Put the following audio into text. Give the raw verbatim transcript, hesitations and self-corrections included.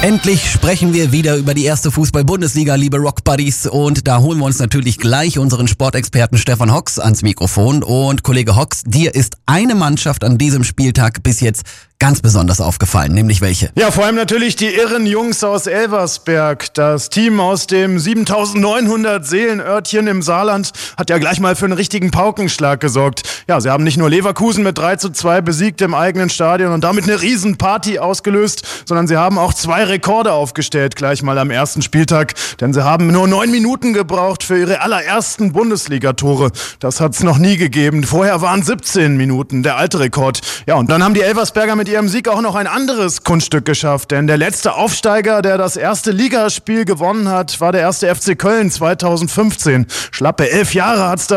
Endlich sprechen wir wieder über die erste Fußball-Bundesliga, liebe Rock-Buddies. Und da holen wir uns natürlich gleich unseren Sportexperten Stefan Hocks ans Mikrofon. Und Kollege Hocks, dir ist eine Mannschaft an diesem Spieltag bis jetzt ganz besonders aufgefallen, nämlich welche? Ja, vor allem natürlich die irren Jungs aus Elversberg. Das Team aus dem siebentausendneunhundert Seelenörtchen im Saarland hat ja gleich mal für einen richtigen Paukenschlag gesorgt. Ja, sie haben nicht nur Leverkusen mit drei zu zwei besiegt im eigenen Stadion und damit eine Riesenparty ausgelöst, sondern sie haben auch zwei Rekorde aufgestellt, gleich mal am ersten Spieltag. Denn sie haben nur neun Minuten gebraucht für ihre allerersten Bundesligatore. Das hat's noch nie gegeben. Vorher waren siebzehn Minuten der alte Rekord. Ja, und dann haben die Elversberger mit ihrem Sieg auch noch ein anderes Kunststück geschafft, denn der letzte Aufsteiger, der das erste Ligaspiel gewonnen hat, war der erste F C Köln zweitausendfünfzehn. Schlappe elf Jahre hat's da